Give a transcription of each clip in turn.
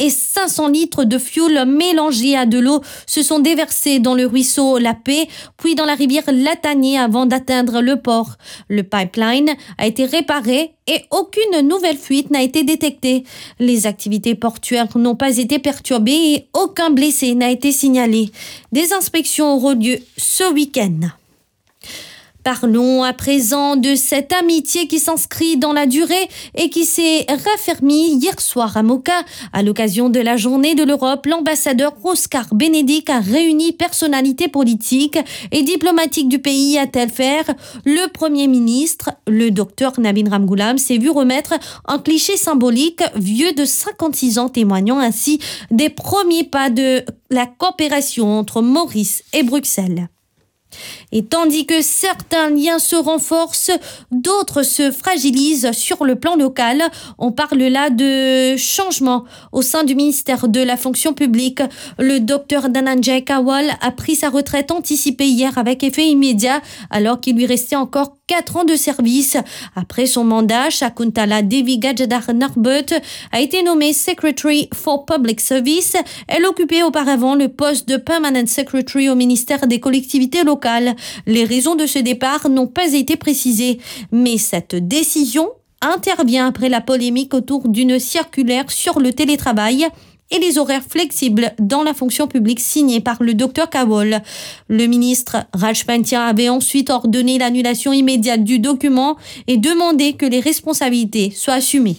et 500 litres de fioul mélangés à de l'eau se sont déversés dans le ruisseau La Paix, puis dans la rivière Latanier avant d'atteindre le port. Le pipeline a été réparé et aucune nouvelle fuite n'a été détectée. Les activités portuaires n'ont pas été perturbées et aucun blessé n'a été signalé. Des inspections auront lieu ce week-end. Parlons à présent de cette amitié qui s'inscrit dans la durée et qui s'est raffermie hier soir à Moka. À l'occasion de la journée de l'Europe, l'ambassadeur Oscar Benedict a réuni personnalités politiques et diplomatiques du pays à Telfer. Le Premier ministre, le docteur Nabin Ramgoolam, s'est vu remettre un cliché symbolique vieux de 56 ans, témoignant ainsi des premiers pas de la coopération entre Maurice et Bruxelles. Et tandis que certains liens se renforcent, d'autres se fragilisent sur le plan local. On parle là de changement au sein du ministère de la fonction publique. Le docteur Dhananjay Kawal a pris sa retraite anticipée hier avec effet immédiat, alors qu'il lui restait encore 4 ans de service. Après son mandat, Shakuntala Devi Gajadhar Narbut a été nommée Secretary for Public Service. Elle occupait auparavant le poste de Permanent Secretary au ministère des collectivités locales. Les raisons de ce départ n'ont pas été précisées, mais cette décision intervient après la polémique autour d'une circulaire sur le télétravail et les horaires flexibles dans la fonction publique signée par le docteur Kawal. Le ministre Raj Pandya avait ensuite ordonné l'annulation immédiate du document et demandé que les responsabilités soient assumées.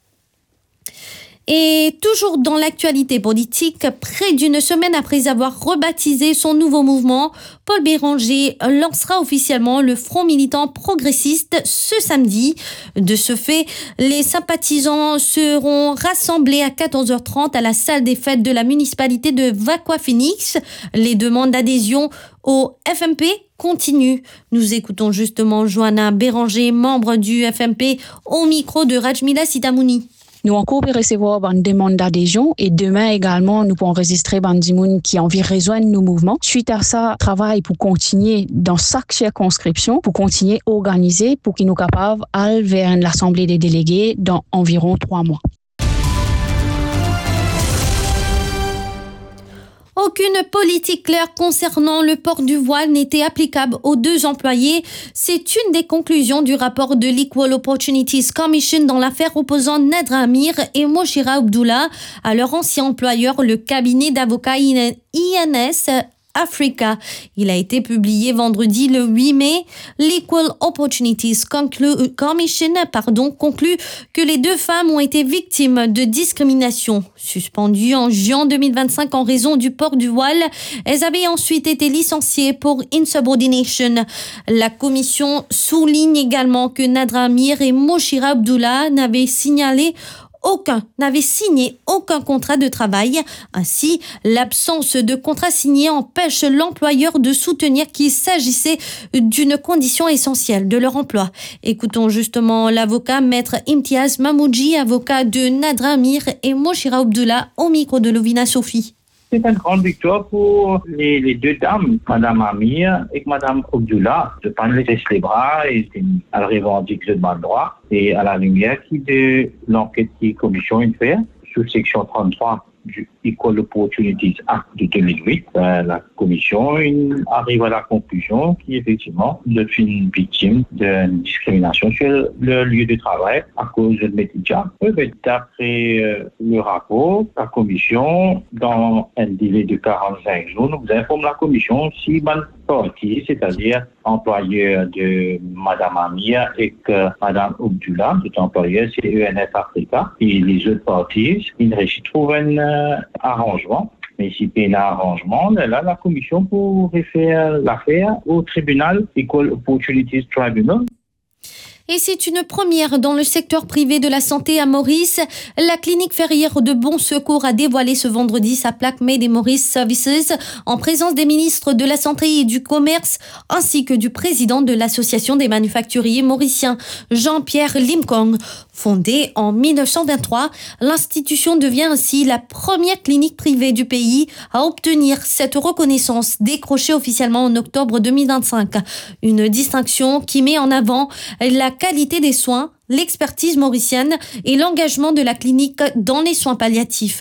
Et toujours dans l'actualité politique, près d'une semaine après avoir rebaptisé son nouveau mouvement, Paul Béranger lancera officiellement le Front militant progressiste ce samedi. De ce fait, les sympathisants seront rassemblés à 14h30 à la salle des fêtes de la municipalité de Vakwa-Phoenix. Les demandes d'adhésion au FMP continuent. Nous écoutons justement Johanna Béranger, membre du FMP, au micro de Rajmila Sitamouni. Nous encore recevoir une demande d'adhésion et demain également nous pourrons enregistrer des gens qui ont envie de rejoindre nos mouvements. Suite à ça, travail pour continuer dans chaque circonscription, pour continuer à organiser pour qu'ils nous capables d'aller vers l'Assemblée des délégués dans environ 3 mois. Aucune politique claire concernant le port du voile n'était applicable aux 2 employés. C'est une des conclusions du rapport de l'Equal Opportunities Commission dans l'affaire opposant Nadra Amir et Moshira Abdullah à leur ancien employeur, le cabinet d'avocats INS Africa. Il a été publié vendredi le 8 mai. L'Equal Opportunities Commission conclut que les 2 femmes ont été victimes de discrimination. Suspendues en juin 2025 en raison du port du voile, elles avaient ensuite été licenciées pour insubordination. La commission souligne également que Nadra Amir et Moshira Abdullah n'avaient signé aucun contrat de travail. Ainsi, l'absence de contrat signé empêche l'employeur de soutenir qu'il s'agissait d'une condition essentielle de leur emploi. Écoutons justement l'avocat maître Imtiaz Mamouji, avocat de Nadra Amir et Moshira Abdullah, au micro de Lovina Sophie. C'est une grande victoire pour les 2 dames, Madame Amir et Madame Abdullah, de ne pas laisser les bras et elles revendiquent le droit. Et à la lumière de l'enquête qui la commission a fait, sous section 33 du Equal Opportunities Act de 2008, la commission arrive à la conclusion qu'effectivement, je suis une victime de discrimination sur le lieu de travail à cause de mes médias. D'après le rapport, la commission, dans un délai de 45 jours, nous informe la commission si bonne partie, c'est-à-dire employeur de Madame Amir et que Madame Abdullah, cet employeur, c'est ENF Africa, et les autres parties, ils trouvent un arrangement. Mais si il y a un arrangement, là, la commission pourrait faire l'affaire au tribunal Equal Opportunities Tribunal. Et c'est une première dans le secteur privé de la santé à Maurice. La clinique ferrière de Bon Secours a dévoilé ce vendredi sa plaque Made in Maurice Services en présence des ministres de la Santé et du Commerce ainsi que du président de l'Association des manufacturiers mauriciens, Jean-Pierre Limkong. Fondée en 1923, l'institution devient ainsi la première clinique privée du pays à obtenir cette reconnaissance décrochée officiellement en octobre 2025. Une distinction qui met en avant la qualité des soins, l'expertise mauricienne et l'engagement de la clinique dans les soins palliatifs.